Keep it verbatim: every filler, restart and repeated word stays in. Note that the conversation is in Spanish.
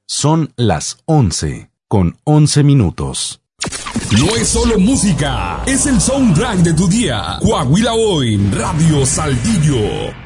Son las once con once minutos. No es solo música, es el soundtrack de tu día. Coahuila Hoy, Radio Saltillo.